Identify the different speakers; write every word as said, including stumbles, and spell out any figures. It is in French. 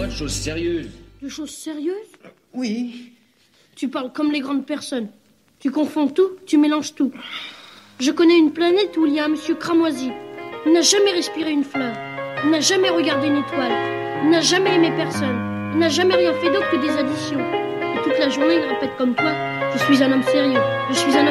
Speaker 1: de choses sérieuses.
Speaker 2: De choses sérieuses?
Speaker 3: Oui.
Speaker 2: Tu parles comme les grandes personnes. Tu confonds tout, tu mélanges tout. Je connais une planète où il y a un monsieur cramoisi. Il n'a jamais respiré une fleur. Il n'a jamais regardé une étoile. Il n'a jamais aimé personne. Il n'a jamais rien fait d'autre que des additions. Et toute la journée, il répète comme toi, je suis un homme sérieux. Je suis un homme